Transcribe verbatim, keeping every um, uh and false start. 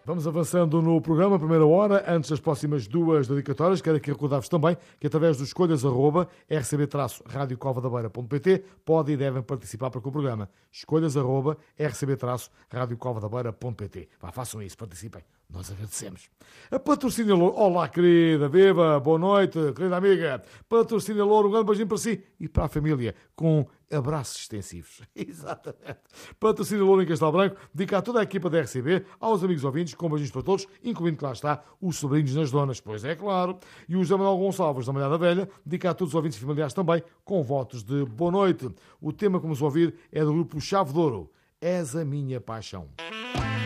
Vamos avançando no programa, primeira hora, antes das próximas duas dedicatórias, quero aqui recordar-vos também que através dos escolhas arroba r c b rádio cova da beira ponto p t podem e devem participar para com o programa. Escolhas arroba r c b rádio cova da beira ponto p t. Vá, façam isso, participem. Nós agradecemos. A Patrocínio Louro. Olá, querida, viva, boa noite, querida amiga. Patrocínio Louro, um grande beijinho para si e para a família, com abraços extensivos. Exatamente. Patrocínio Louro em Castelo Branco, dedica a toda a equipa da R C B, aos amigos ouvintes, com beijinhos para todos, incluindo que lá está os sobrinhos nas donas, pois é claro. E o José Manuel Gonçalves, da Malhada Velha, dedica a todos os ouvintes familiares também, com votos de boa noite. O tema que vamos ouvir é do grupo Chave de Ouro. És a minha paixão.